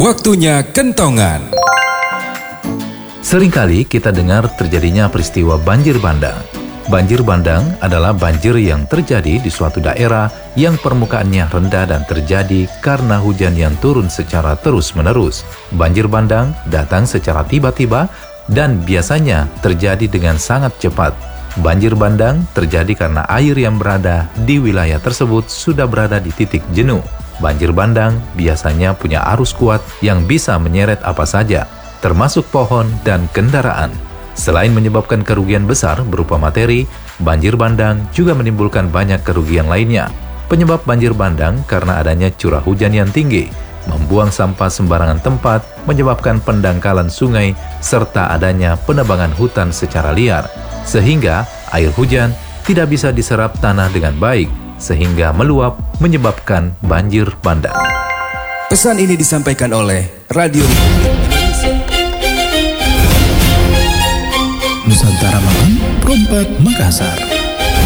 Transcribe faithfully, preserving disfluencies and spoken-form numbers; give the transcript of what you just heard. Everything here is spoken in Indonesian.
Waktunya kentongan. Seringkali kita dengar terjadinya peristiwa banjir bandang. Banjir bandang adalah banjir yang terjadi di suatu daerah yang permukaannya rendah dan terjadi karena hujan yang turun secara terus-menerus. Banjir bandang datang secara tiba-tiba dan biasanya terjadi dengan sangat cepat. Banjir bandang terjadi karena air yang berada di wilayah tersebut sudah berada di titik jenuh. Banjir bandang biasanya punya arus kuat yang bisa menyeret apa saja, termasuk pohon dan kendaraan. Selain menyebabkan kerugian besar berupa materi, banjir bandang juga menimbulkan banyak kerugian lainnya. Penyebab banjir bandang karena adanya curah hujan yang tinggi, membuang sampah sembarangan tempat, menyebabkan pendangkalan sungai, serta adanya penebangan hutan secara liar, sehingga air hujan tidak bisa diserap tanah dengan baik, sehingga meluap menyebabkan banjir bandang. Pesan ini disampaikan oleh Radio Nusantara Malam, Perempat Makassar.